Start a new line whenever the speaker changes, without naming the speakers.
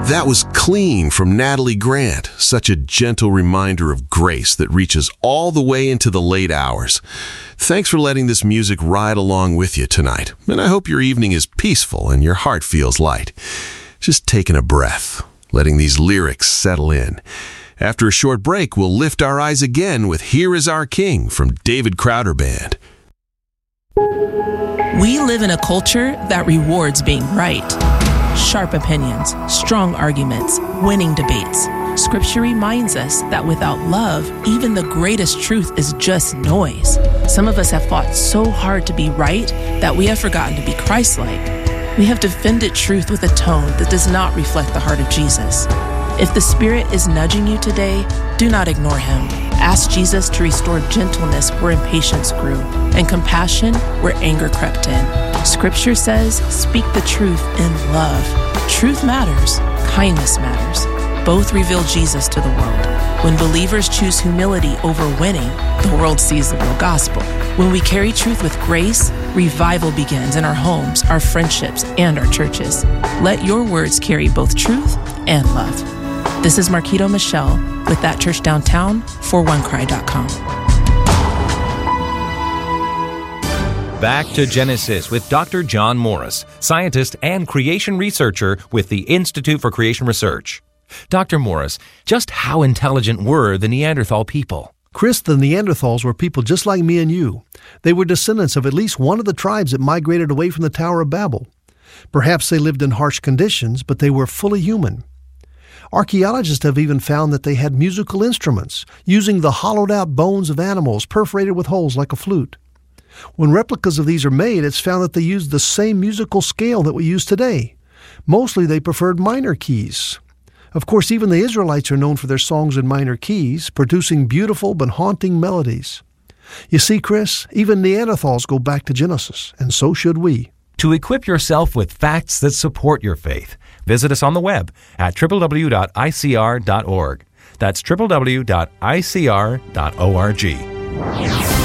That was Clean from Natalie Grant, such a gentle reminder of grace that reaches all the way into the late hours. Thanks for letting this music ride along with you tonight, and I hope your evening is peaceful and your heart feels light. Just taking a breath, letting these lyrics settle in. After a short break, we'll lift our eyes again with Here Is Our King from David Crowder Band.
We live in a culture that rewards being right. Sharp opinions, strong arguments, winning debates. Scripture reminds us that without love, even the greatest truth is just noise. Some of us have fought so hard to be right that we have forgotten to be Christ-like. We have defended truth with a tone that does not reflect the heart of Jesus. If the Spirit is nudging you today, do not ignore him. Ask Jesus to restore gentleness where impatience grew and compassion where anger crept in. Scripture says, speak the truth in love. Truth matters. Kindness matters. Both reveal Jesus to the world. When believers choose humility over winning, the world sees the real gospel. When we carry truth with grace, revival begins in our homes, our friendships, and our churches. Let your words carry both truth and love. This is Marquito Michelle with That Church Downtown for OneCry.com.
Back to Genesis with Dr. John Morris, scientist and creation researcher with the Institute for Creation Research. Dr. Morris, just how intelligent were the Neanderthal people?
Chris, the Neanderthals were people just like me and you. They were descendants of at least one of the tribes that migrated away from the Tower of Babel. Perhaps they lived in harsh conditions, but they were fully human. Archaeologists have even found that they had musical instruments, using the hollowed-out bones of animals perforated with holes like a flute. When replicas of these are made, it's found that they used the same musical scale that we use today. Mostly they preferred minor keys. Of course, even the Israelites are known for their songs in minor keys, producing beautiful but haunting melodies. You see, Chris, even Neanderthals go back to Genesis, and so should we.
To equip yourself with facts that support your faith, visit us on the web at www.icr.org. That's www.icr.org.